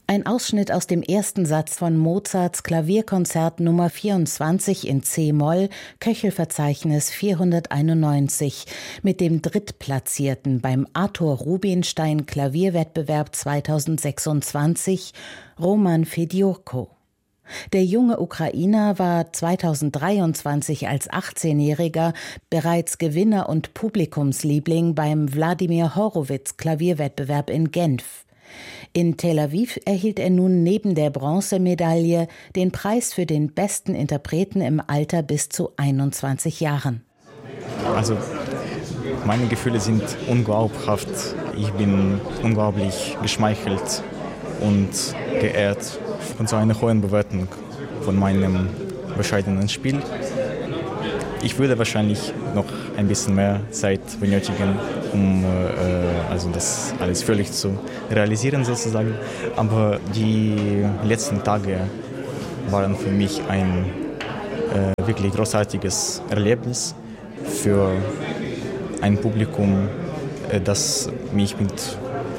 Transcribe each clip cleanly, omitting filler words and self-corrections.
Ein Ausschnitt aus dem ersten Satz von Mozarts Klavierkonzert Nummer 24 in C-Moll, Köchelverzeichnis 491, mit dem Drittplatzierten beim Arthur Rubinstein Klavierwettbewerb 2026, Roman Fediorko. Der junge Ukrainer war 2023 als 18-Jähriger bereits Gewinner und Publikumsliebling beim Wladimir Horowitz Klavierwettbewerb in Genf. In Tel Aviv erhielt er nun neben der Bronzemedaille den Preis für den besten Interpreten im Alter bis zu 21 Jahren. Also meine Gefühle sind unglaubhaft. Ich bin unglaublich geschmeichelt und geehrt von so einer hohen Bewertung von meinem bescheidenen Spiel. Ich würde wahrscheinlich noch ein bisschen mehr Zeit benötigen, um das alles völlig zu realisieren sozusagen. Aber die letzten Tage waren für mich ein wirklich großartiges Erlebnis für ein Publikum, das mich mit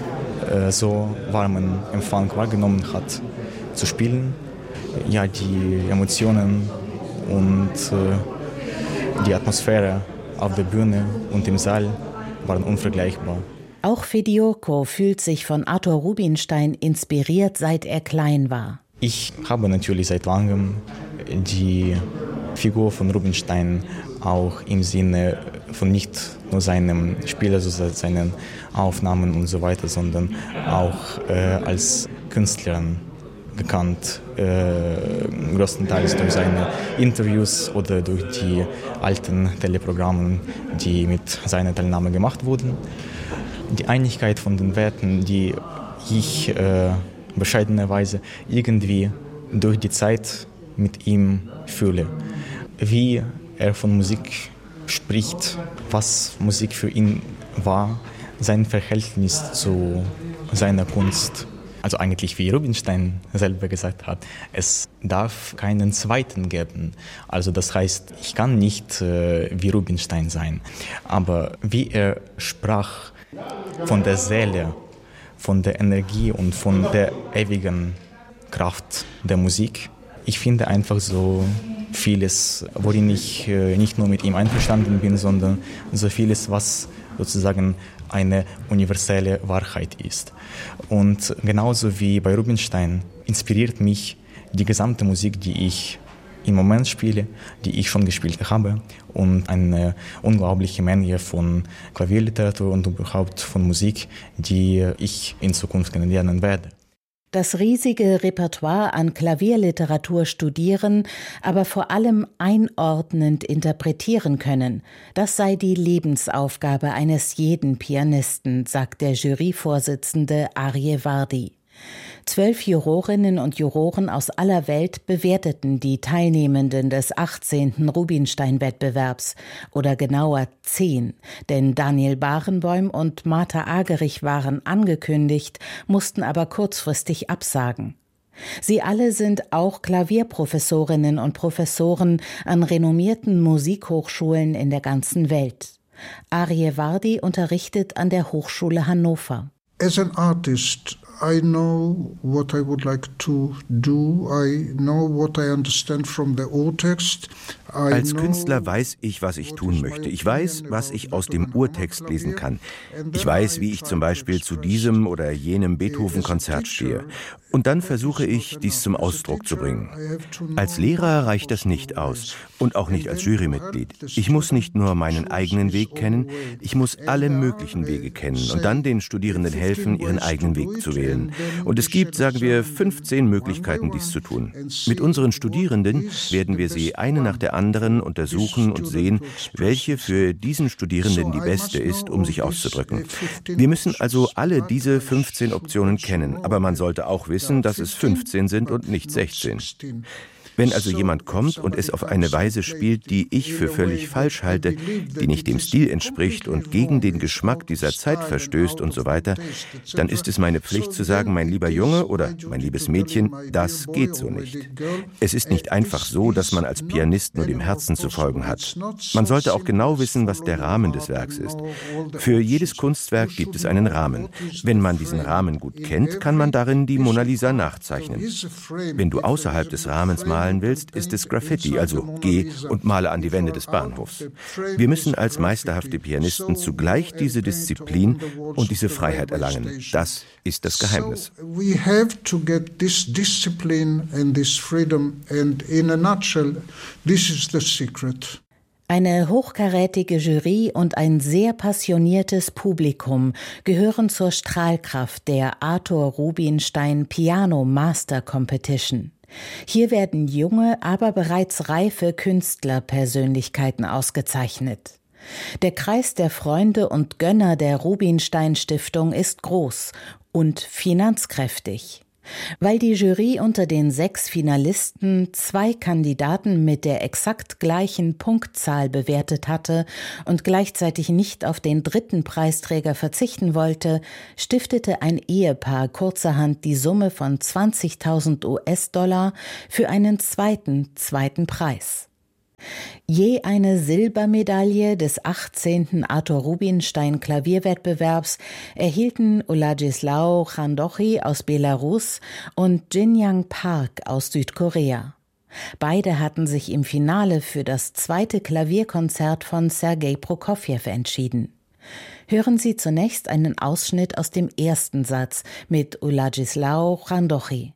so warmem Empfang wahrgenommen hat, zu spielen. Ja, die Emotionen und die Atmosphäre auf der Bühne und im Saal waren unvergleichbar. Auch Fediorko fühlt sich von Arthur Rubinstein inspiriert, seit er klein war. Ich habe natürlich seit langem die Figur von Rubinstein auch im Sinne von nicht nur seinem Spiel, also seinen Aufnahmen und so weiter, sondern auch als Künstler gekannt, größtenteils durch seine Interviews oder durch die alten Teleprogramme, die mit seiner Teilnahme gemacht wurden. Die Einigkeit von den Werten, die ich bescheidenerweise irgendwie durch die Zeit mit ihm fühle. Wie er von Musik spricht, was Musik für ihn war, sein Verhältnis zu seiner Kunst. Also eigentlich wie Rubinstein selber gesagt hat, es darf keinen zweiten geben. Also das heißt, ich kann nicht wie Rubinstein sein. Aber wie er sprach von der Seele, von der Energie und von der ewigen Kraft der Musik, ich finde einfach so vieles, worin ich nicht nur mit ihm einverstanden bin, sondern so vieles, was sozusagen eine universelle Wahrheit ist. Und genauso wie bei Rubinstein inspiriert mich die gesamte Musik, die ich im Moment spiele, die ich schon gespielt habe, und eine unglaubliche Menge von Klavierliteratur und überhaupt von Musik, die ich in Zukunft kennenlernen werde. Das riesige Repertoire an Klavierliteratur studieren, aber vor allem einordnend interpretieren können, das sei die Lebensaufgabe eines jeden Pianisten, sagt der Juryvorsitzende Arje Vardi. 12 Jurorinnen und Juroren aus aller Welt bewerteten die Teilnehmenden des 18. Rubinstein-Wettbewerbs, oder genauer 10, denn Daniel Barenboim und Martha Agerich waren angekündigt, mussten aber kurzfristig absagen. Sie alle sind auch Klavierprofessorinnen und Professoren an renommierten Musikhochschulen in der ganzen Welt. Arje Vardi unterrichtet an der Hochschule Hannover. As an artist, I know what I would like to do. I know what I understand from the old text. Als Künstler weiß ich, was ich tun möchte. Ich weiß, was ich aus dem Urtext lesen kann. Ich weiß, wie ich zum Beispiel zu diesem oder jenem Beethoven-Konzert stehe. Und dann versuche ich, dies zum Ausdruck zu bringen. Als Lehrer reicht das nicht aus und auch nicht als Jurymitglied. Ich muss nicht nur meinen eigenen Weg kennen, ich muss alle möglichen Wege kennen und dann den Studierenden helfen, ihren eigenen Weg zu wählen. Und es gibt, sagen wir, 15 Möglichkeiten, dies zu tun. Mit unseren Studierenden werden wir sie eine nach der anderen untersuchen und sehen, welche für diesen Studierenden die beste ist, um sich auszudrücken. Wir müssen also alle diese 15 Optionen kennen, aber man sollte auch wissen, dass es 15 sind und nicht 16. Wenn also jemand kommt und es auf eine Weise spielt, die ich für völlig falsch halte, die nicht dem Stil entspricht und gegen den Geschmack dieser Zeit verstößt und so weiter, dann ist es meine Pflicht zu sagen, mein lieber Junge oder mein liebes Mädchen, das geht so nicht. Es ist nicht einfach so, dass man als Pianist nur dem Herzen zu folgen hat. Man sollte auch genau wissen, was der Rahmen des Werks ist. Für jedes Kunstwerk gibt es einen Rahmen. Wenn man diesen Rahmen gut kennt, kann man darin die Mona Lisa nachzeichnen. Wenn du außerhalb des Rahmens malen willst, ist es Graffiti, also geh und male an die Wände des Bahnhofs. Wir müssen als meisterhafte Pianisten zugleich diese Disziplin und diese Freiheit erlangen. Das ist das Geheimnis. We have to get this discipline and this freedom, and in a nutshell, this is the secret. Eine hochkarätige Jury und ein sehr passioniertes Publikum gehören zur Strahlkraft der Arthur Rubinstein Piano Master Competition. Hier werden junge, aber bereits reife Künstlerpersönlichkeiten ausgezeichnet. Der Kreis der Freunde und Gönner der Rubinstein Stiftung ist groß und finanzkräftig. Weil die Jury unter den 6 Finalisten 2 Kandidaten mit der exakt gleichen Punktzahl bewertet hatte und gleichzeitig nicht auf den 3. Preisträger verzichten wollte, stiftete ein Ehepaar kurzerhand die Summe von 20.000 US-Dollar für einen zweiten Preis. Je eine Silbermedaille des 18. Arthur Rubinstein Klavierwettbewerbs erhielten Uladzisław Chandochy aus Belarus und Jin-Young Park aus Südkorea. Beide hatten sich im Finale für das 2. Klavierkonzert von Sergei Prokofjew entschieden. Hören Sie zunächst einen Ausschnitt aus dem ersten Satz mit Uladzisław Chandochy.